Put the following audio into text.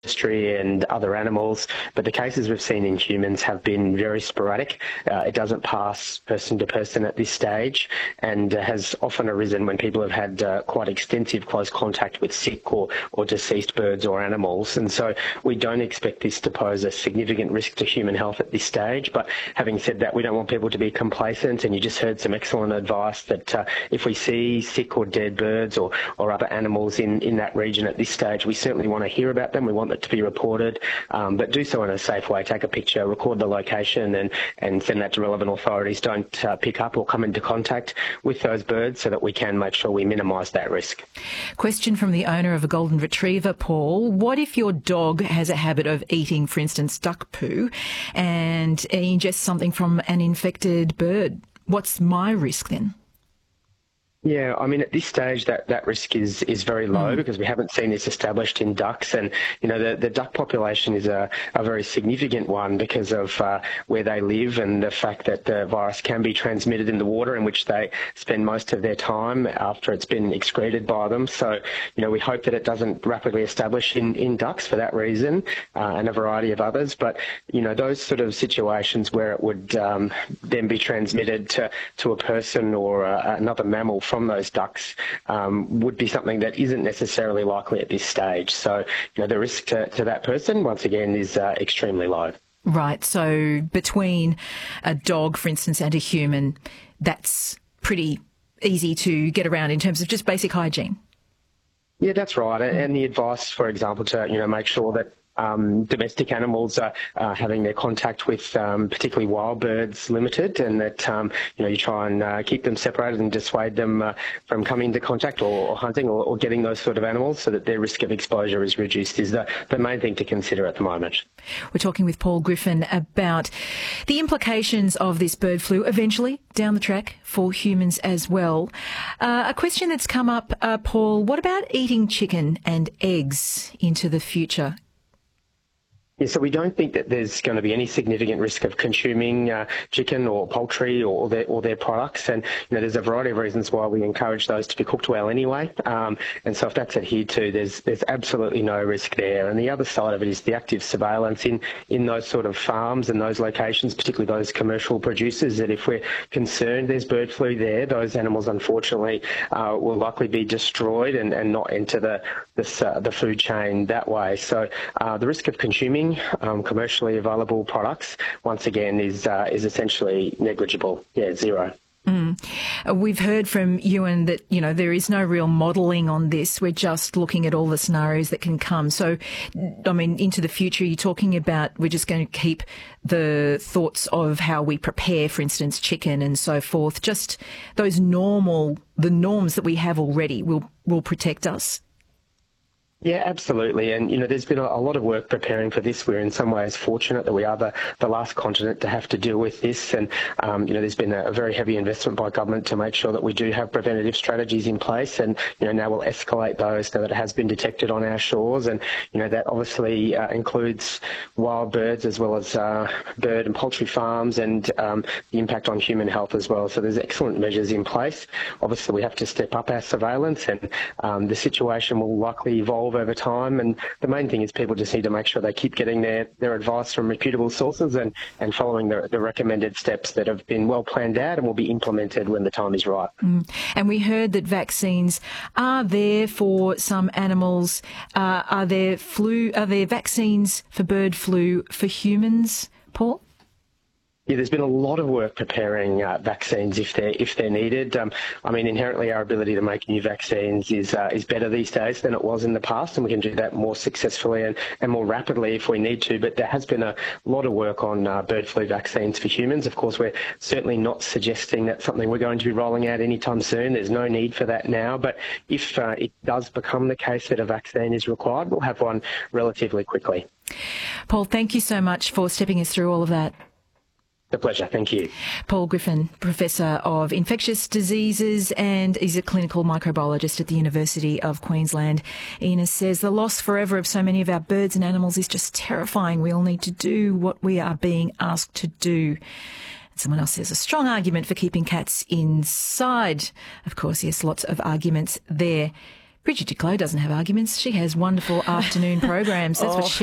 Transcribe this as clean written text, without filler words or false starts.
industry and other animals, but the cases we've seen in humans have been very sporadic. It doesn't pass person to person at this stage, and has often arisen when people have had quite extensive close contact with sick or deceased birds or animals. And so we don't expect this to pose a significant risk to human health at this stage. But having said that, we don't want people to be complacent, and you just heard some excellent advice that if we see sick or dead birds or other animals in that region at this stage, we certainly want to hear about them. We want it to be reported, but do so in a safe way. Take a picture, record the location, and send that to relevant authorities. Don't pick up or come into contact with those birds so that we can make sure we minimise that risk. Question from the owner of a golden retriever, Paul. What if your dog has a habit of eating, for instance, duck poo and ingests something from an infected bird? What's my risk then? Yeah, I mean, at this stage, that risk is very low because we haven't seen this established in ducks. And, you know, the duck population is a very significant one because of where they live and the fact that the virus can be transmitted in the water in which they spend most of their time after it's been excreted by them. So, you know, we hope that it doesn't rapidly establish in ducks for that reason and a variety of others. But, you know, those sort of situations where it would then be transmitted to a person or another mammal from those ducks would be something that isn't necessarily likely at this stage. So, you know, the risk to that person, once again, is extremely low. Right. So between a dog, for instance, and a human, that's pretty easy to get around in terms of just basic hygiene. Yeah, that's right. And the advice, for example, to, you know, make sure that domestic animals are having their contact with particularly wild birds limited, and that you know, you try and keep them separated and dissuade them from coming into contact or hunting or getting those sort of animals, so that their risk of exposure is reduced, is the main thing to consider at the moment. We're talking with Paul Griffin about the implications of this bird flu eventually down the track for humans as well. A question that's come up, Paul, what about eating chicken and eggs into the future? Yeah, so we don't think that there's going to be any significant risk of consuming chicken or poultry or their products. And, you know, there's a variety of reasons why we encourage those to be cooked well anyway. And so if that's adhered to, there's absolutely no risk there. And the other side of it is the active surveillance in those sort of farms and those locations, particularly those commercial producers, that if we're concerned there's bird flu there, those animals unfortunately will likely be destroyed and not enter the food chain that way. So the risk of consuming commercially available products, once again, is essentially negligible. Yeah, zero. We've heard from Ewan that, you know, there is no real modelling on this. We're just looking at all the scenarios that can come. So, I mean, into the future, you're talking about we're just going to keep the thoughts of how we prepare, for instance, chicken and so forth. Just those the norms that we have already will protect us. Yeah, absolutely. And, you know, there's been a lot of work preparing for this. We're in some ways fortunate that we are the last continent to have to deal with this. And, you know, there's been a very heavy investment by government to make sure that we do have preventative strategies in place. And, you know, now we'll escalate those now that it has been detected on our shores. And, you know, that obviously includes wild birds as well as bird and poultry farms, and the impact on human health as well. So there's excellent measures in place. Obviously, we have to step up our surveillance, and the situation will likely evolve over time, and the main thing is people just need to make sure they keep getting their advice from reputable sources and following the recommended steps that have been well planned out and will be implemented when the time is right. And we heard that vaccines are there for some animals. Are there vaccines for bird flu for humans, Paul? Yeah, there's been a lot of work preparing vaccines if they're needed. I mean, inherently our ability to make new vaccines is better these days than it was in the past, and we can do that more successfully and more rapidly if we need to. But there has been a lot of work on bird flu vaccines for humans. Of course, we're certainly not suggesting that's something we're going to be rolling out anytime soon. There's no need for that now. But if it does become the case that a vaccine is required, we'll have one relatively quickly. Paul, thank you so much for stepping us through all of that. A pleasure. Thank you. Paul Griffin, Professor of Infectious Diseases, and is a clinical microbiologist at the University of Queensland. Ines says the loss forever of so many of our birds and animals is just terrifying. We all need to do what we are being asked to do. Someone else says a strong argument for keeping cats inside. Of course, yes, lots of arguments there. Bridget Duclos doesn't have arguments. She has wonderful afternoon programs. That's what she